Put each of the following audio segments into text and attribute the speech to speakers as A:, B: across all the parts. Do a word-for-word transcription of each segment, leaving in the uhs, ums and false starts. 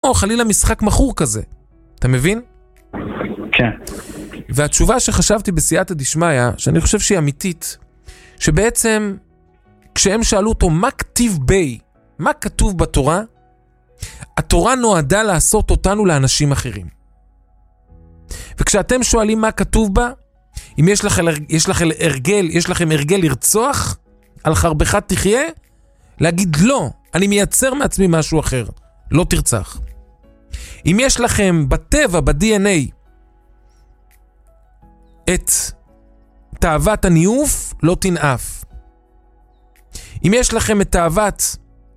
A: כמו חלילה משחק מחור כזה. אתה מבין?
B: כן.
A: והתשובה שחשבתי בסייעתא דשמיא, שאני חושב שהיא אמיתית, שבעצם כשהם שאלו אותו מה כתיב בי, מה כתוב בתורה, התורה נועדה לעשות אותנו לאנשים אחרים. וכשאתם שואלים מה כתוב בה, אם יש לכם, יש לכם הרגל, יש לכם הרגל לרצוח, על חרבך תחיה, להגיד לא, אני מייצר מעצמי משהו אחר, לא תרצח. אם יש לכם בטבע, ב-די אן איי, את תאוות הניאוף, לא תנאף. אם יש לכם את תאוות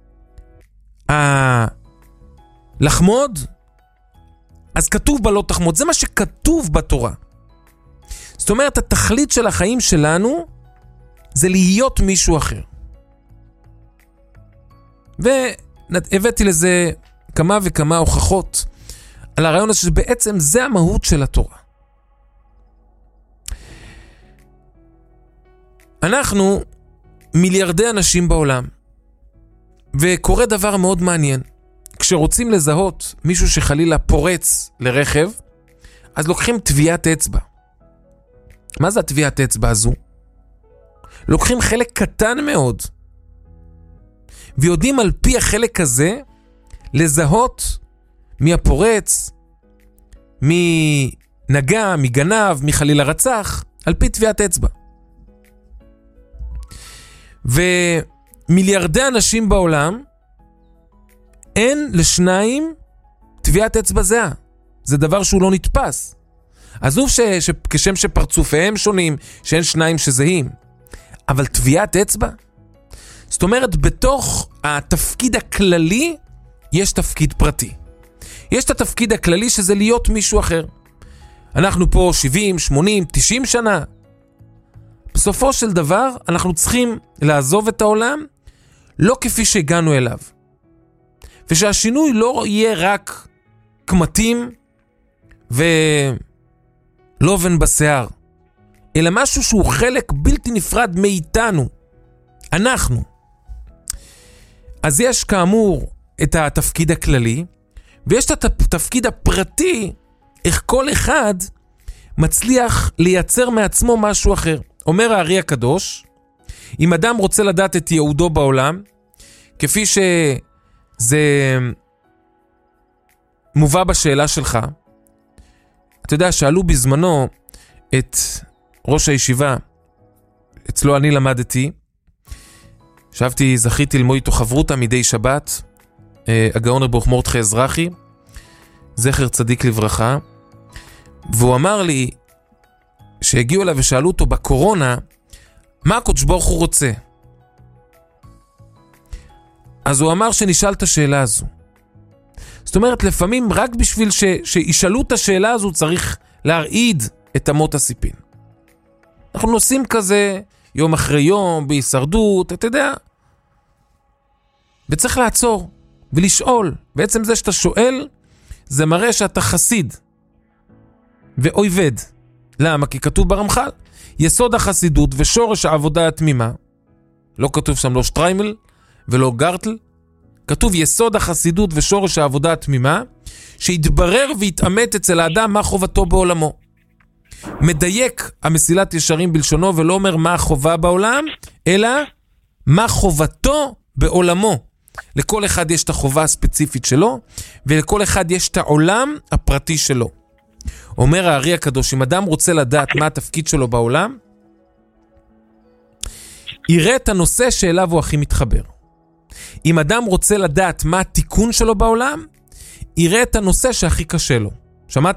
A: הלחמוד, אז כתוב בה לא תחמוד. זה מה שכתוב בתורה. זאת אומרת, התכלית של החיים שלנו זה להיות מישהו אחר. והבאתי לזה כמה וכמה הוכחות על הרעיון הזה שבעצם זה המהות של התורה. אנחנו מיליארדי אנשים בעולם, וקורה דבר מאוד מעניין. כשרוצים לזהות מישהו שחלילה פורץ לרכב, אז לוקחים טביעת אצבע. מה זה הטביעת אצבע הזו? לוקחים חלק קטן מאוד, ויודעים על פי החלק הזה לזהות מי הפורץ, מי נגע, מי גנב, מי חלילה רצח, על פי טביעת אצבע. ומיליארדי אנשים בעולם, אין לשניים טביעת אצבע זהה. זה דבר שהוא לא נתפס. עזוב ש... ש... כשם שפרצופיהם שונים, שאין שניים שזהים. אבל טביעת אצבע? זאת אומרת, בתוך התפקיד הכללי, יש תפקיד פרטי. יש את התפקיד הכללי שזה להיות מישהו אחר. אנחנו פה שבעים, שמונים, תשעים שנה. בסופו של דבר, אנחנו צריכים לעזוב את העולם, לא כפי שהגענו אליו. ושהשינוי לא יהיה רק קמטים ולובן בשיער, אלא משהו שהוא חלק בלתי נפרד מאיתנו, אנחנו. אז יש כאמור את התפקיד הכללי, ויש את התפקיד הפרטי, איך כל אחד מצליח לייצר מעצמו משהו אחר. אומר הארי הקדוש, אם אדם רוצה לדעת את יהודו בעולם, כפי שזה מובא בשאלה שלך, אתה יודע, שאלו בזמנו את ראש הישיבה, אצלו אני למדתי, שבתי, זכיתי ללמוד איתו חברותה מדי שבת, הגאון רבי ברוך מרדכי אזרחי, זכר צדיק לברכה, והוא אמר לי, שהגיעו אליו ושאלו אותו בקורונה, מה הקדוש ברוך הוא רוצה? אז הוא אמר שנשאל את השאלה הזו. זאת אומרת, לפעמים רק בשביל ש, שישאלו את השאלה הזו, צריך להרעיד את אמות הסיפין. אנחנו נוסעים כזה, יום אחרי יום, בהישרדות, אתה יודע. וצריך לעצור ולשאול. בעצם זה שאתה שואל, זה מראה שאתה חסיד ואויבד. למה? כי כתוב ברמח"ל, יסוד החסידות ושורש העבודה התמימה, לא כתוב שם לא שטריימל ולא גרטל, כתוב יסוד החסידות ושורש העבודה התמימה, שיתברר ויתאמת אצל האדם מה חובתו בעולמו. מדייק המסילת ישרים בלשונו ולא אומר מה החובה בעולם, אלא מה חובתו בעולמו. לכל אחד יש את החובה הספציפית שלו, ולכל אחד יש את העולם הפרטי שלו. אומר הארי הקדוש, אם אדם רוצה לדעת מה התפקיד שלו בעולם, יראה את הנושא שאליו הוא הכי מתחבר. אם אדם רוצה לדעת מה התיקון שלו בעולם, יראה את הנושא שהכי קשה לו. שמעת?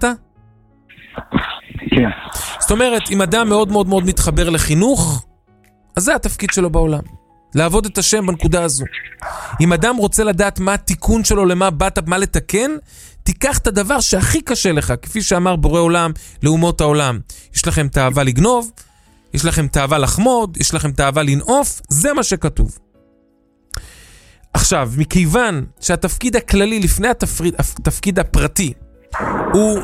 B: כן.
A: זאת אומרת, אם אדם מאוד מאוד מאוד מתחבר לחינוך, אז זה התפקיד שלו בעולם. לעבוד את השם בנקודה הזו. אם אדם רוצה לדעת מה התיקון שלו, למה באת, מה לתקן, תיקח את הדבר שהכי קשה לך, כפי שאמר בורא עולם לאומות העולם. יש לכם תאווה לגנוב, יש לכם תאווה לחמוד, יש לכם תאווה לנעוף, זה מה שכתוב. עכשיו, מכיוון שהתפקיד הכללי לפני התפריד, התפקיד הפרטי, הוא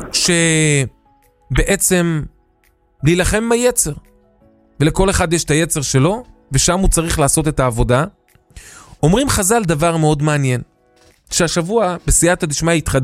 A: שבעצם להילחם עם היצר, ולכל אחד יש את היצר שלו, ושם הוא צריך לעשות את העבודה. אומרים חז"ל דבר מאוד מעניין, שהשבוע בסייעתא דשמיא התחדש,